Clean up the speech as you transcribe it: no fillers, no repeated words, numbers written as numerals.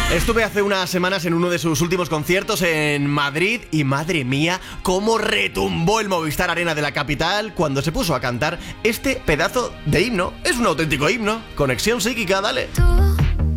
Estuve hace unas semanas en uno de sus últimos conciertos en Madrid y madre mía, cómo retumbó el Movistar Arena de la capital cuando se puso a cantar este pedazo de himno. Es un auténtico himno. Conexión psíquica, dale.